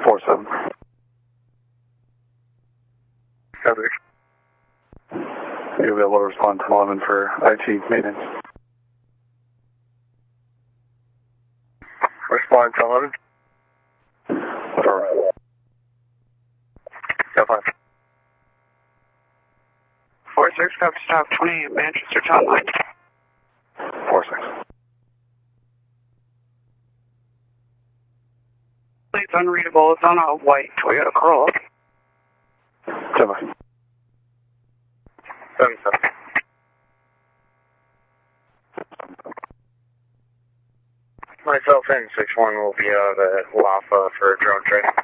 4-7. Copy. You'll be able to respond to 11 for IT maintenance. Respond to 11. Alright. Yeah, fine. 4-6, copy stop 20, Manchester Town Line. 4-6. It's unreadable. It's on a white Toyota Corolla. 7. 7-7. Myself and 6-1 will be out at Wafa for drone training.